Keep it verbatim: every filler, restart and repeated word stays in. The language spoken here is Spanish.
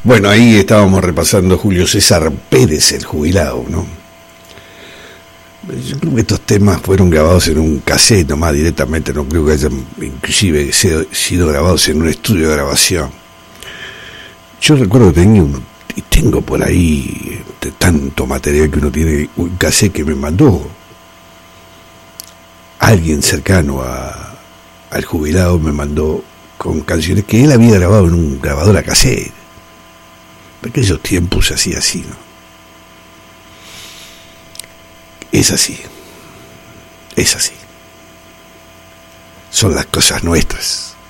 Bueno, ahí estábamos repasando Julio César Pérez, el jubilado, ¿no? Yo creo que estos temas fueron grabados en un cassette nomás directamente, no creo que hayan inclusive sido grabados en un estudio de grabación. Yo recuerdo que tenía un, y tengo por ahí de tanto material que uno tiene, un cassette que me mandó alguien cercano a, al jubilado, me mandó con canciones que él había grabado en un grabador a cassette. En aquellos tiempos se hacía así, ¿no? Es así, es así. Son las cosas nuestras.